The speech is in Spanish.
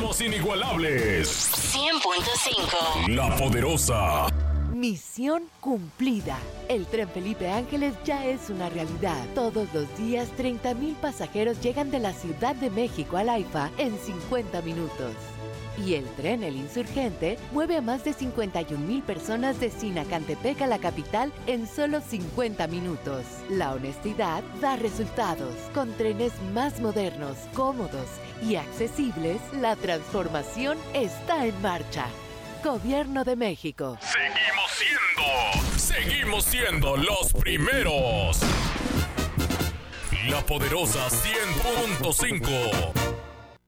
Los inigualables. 100.5. La Poderosa. Misión cumplida. El tren Felipe Ángeles ya es una realidad. Todos los días 30,000 pasajeros llegan de la Ciudad de México al AIFA en 50 minutos. Y el tren El Insurgente mueve a más de 51,000 personas de Sinacantepec a la capital en solo 50 minutos. La honestidad da resultados. Con trenes más modernos, cómodos y accesibles, la transformación está en marcha. Gobierno de México. Seguimos siendo los primeros. La Poderosa 100.5.